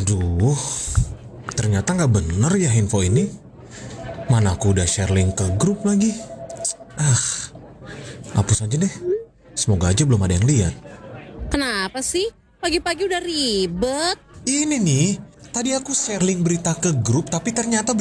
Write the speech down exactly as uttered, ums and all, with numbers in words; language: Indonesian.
Aduh, ternyata nggak bener ya info ini. Mana aku udah share link ke grup lagi. Ah, hapus aja deh. Semoga aja belum ada yang lihat. Kenapa sih? Pagi-pagi udah ribet. Ini nih, tadi aku share link berita ke grup tapi ternyata